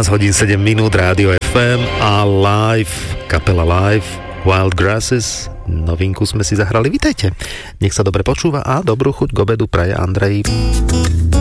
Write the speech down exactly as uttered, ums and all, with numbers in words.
štrnásť hodín sedem minút, Rádio ef em a live, kapela live, Wild Grasses, novinku sme si zahrali. Vítajte, nech sa dobre počúva a dobrú chuť k obedu praje Andrej.